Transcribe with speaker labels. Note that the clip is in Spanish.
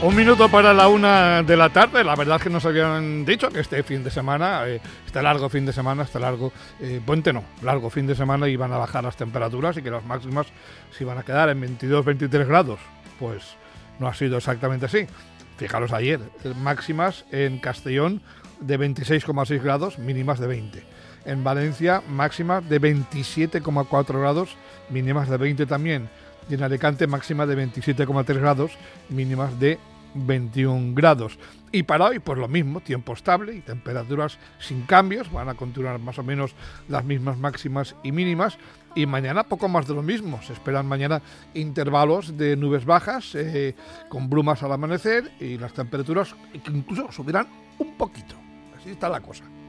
Speaker 1: Un minuto para la 1 de la tarde. La verdad es que nos habían dicho que este fin de semana, este largo fin de semana, largo fin de semana, iban a bajar las temperaturas y que las máximas se iban a quedar en 22-23 grados. Pues no ha sido exactamente así. Fijaros ayer, máximas en Castellón de 26,6 grados, mínimas de 20. En Valencia, máximas de 27,4 grados, mínimas de 20 también. Y en Alicante, máxima de 27,3 grados, mínimas de 21 grados. Y para hoy, pues lo mismo, tiempo estable y temperaturas sin cambios, van a continuar más o menos las mismas máximas y mínimas. Y mañana poco más de lo mismo, se esperan mañana intervalos de nubes bajas, con brumas al amanecer y las temperaturas que incluso subirán un poquito. Así está la cosa.